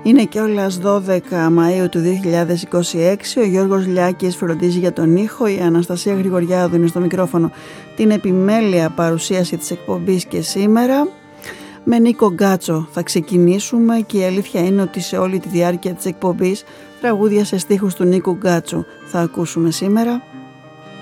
Είναι κιόλας 12 Μαΐου του 2026. Ο Γιώργος Λιάκης φροντίζει για τον ήχο. Η Αναστασία Γρηγοριάδου είναι στο μικρόφωνο. Την επιμέλεια παρουσίαση της εκπομπής και σήμερα. Με Νίκο Γκάτσο θα ξεκινήσουμε και η αλήθεια είναι ότι σε όλη τη διάρκεια της εκπομπής τραγούδια σε στίχους του Νίκου Γκάτσου θα ακούσουμε σήμερα.